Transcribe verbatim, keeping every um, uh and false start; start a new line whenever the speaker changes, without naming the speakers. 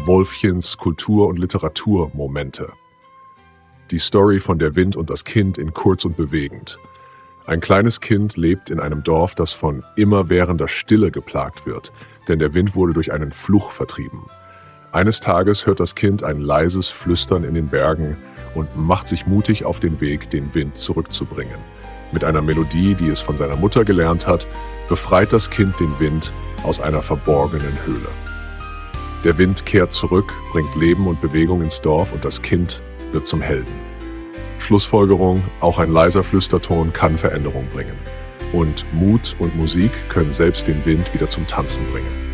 Wolfchens Kultur- und Literaturmomente. Die Story von Der Wind und das Kind in kurz und bewegend. Ein kleines Kind lebt in einem Dorf, das von immerwährender Stille geplagt wird, denn der Wind wurde durch einen Fluch vertrieben. Eines Tages hört das Kind ein leises Flüstern in den Bergen und macht sich mutig auf den Weg, den Wind zurückzubringen. Mit einer Melodie, die es von seiner Mutter gelernt hat, befreit das Kind den Wind aus einer verborgenen Höhle. Der Wind kehrt zurück, bringt Leben und Bewegung ins Dorf und das Kind wird zum Helden. Schlussfolgerung: Auch ein leiser Flüsterton kann Veränderung bringen. Und Mut und Musik können selbst den Wind wieder zum Tanzen bringen.